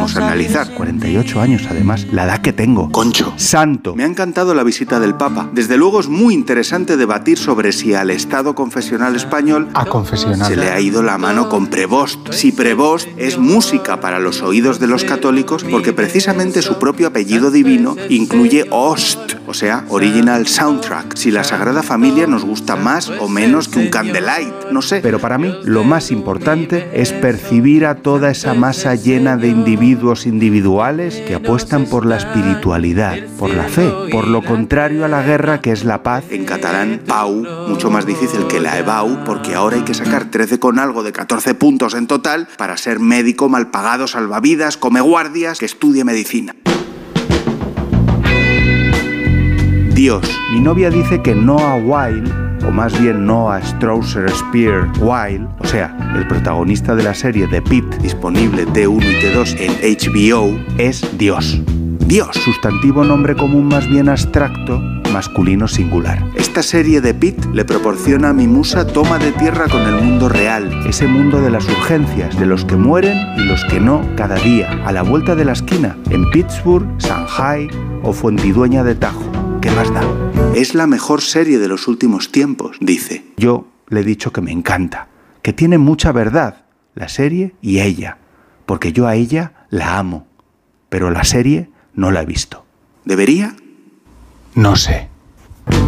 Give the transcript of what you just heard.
vamos a analizar. 48 años, además, la edad que tengo. Concho. Santo. Me ha encantado la visita del Papa. Desde luego es muy interesante debatir sobre si al Estado confesional español A confesional. se le ha ido la mano con Prevost. Si Prevost es música para los oídos de los católicos, porque precisamente su propio apellido divino incluye Ost, o sea, Original Soundtrack. Si la Sagrada Familia nos gusta más o menos que un Candlelight, no sé. Pero para mí, lo más importante es percibir a toda esa masa llena de individuos individuales que apuestan por la espiritualidad, por la fe, por lo contrario a la guerra, que es la paz. En catalán, Pau, mucho más difícil que la EBAU, porque ahora hay que sacar 13 con algo de 14 puntos en total para ser médico, mal pagado, salvavidas, come guardias, que estudie medicina. Dios. Mi novia dice que Noah Wyle, o más bien Noah Strasser Spear Wyle, o sea, el protagonista de la serie The Pitt, Disponible T1 y T2 en HBO, es Dios. Dios. Sustantivo nombre común más bien abstracto, masculino singular. Esta serie de Pitt le proporciona a mi musa toma de tierra con el mundo real. Ese mundo de las urgencias, de los que mueren y los que no cada día, a la vuelta de la esquina, en Pittsburgh, Shanghai o Fuentidueña de Tajo. ¿Qué más da? Es la mejor serie de los últimos tiempos, dice. Yo le he dicho que me encanta, que tiene mucha verdad, la serie y ella, porque yo a ella la amo, pero la serie no la he visto. ¿Debería? No sé.